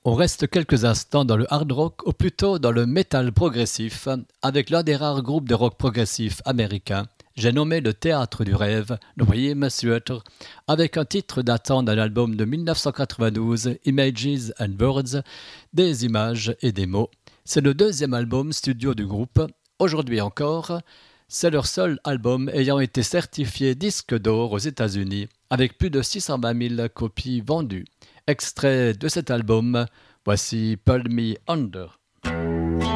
On reste quelques instants dans le hard rock, ou plutôt dans le metal progressif, avec l'un des rares groupes de rock progressif américains. J'ai nommé le Théâtre du Rêve, le Dream Theater, avec un titre datant d'un album de 1992, Images and Words, des images et des mots. C'est le deuxième album studio du groupe. Aujourd'hui encore, c'est leur seul album ayant été certifié disque d'or aux États-Unis, avec plus de 620 000 copies vendues. Extrait de cet album, voici Pull Me Under.